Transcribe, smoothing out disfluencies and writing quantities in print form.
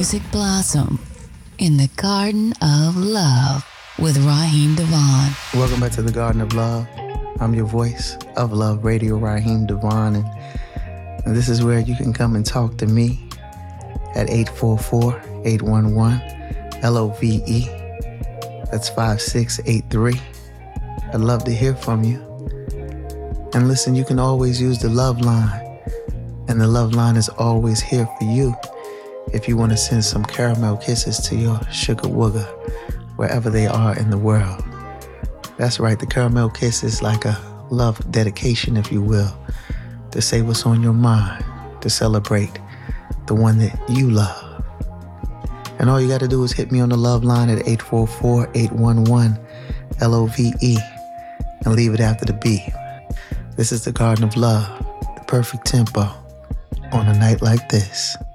music blossom in the Garden of Love with Raheem Devon. Welcome back to the Garden of Love. I'm your voice of love radio, Raheem Devon, and this is where you can come and talk to me at 844-811-LOVE. That's 5683. I'd love to hear from you. And listen, you can always use the love line, and the love line is always here for you if you want to send some caramel kisses to your sugar wooger wherever they are in the world. That's right, the caramel kiss is like a love dedication, if you will, to say what's on your mind, to celebrate the one that you love. And all you got to do is hit me on the love line at 844-811-LOVE and leave it after the beat. This is the Garden of Love, the perfect tempo on a night like this.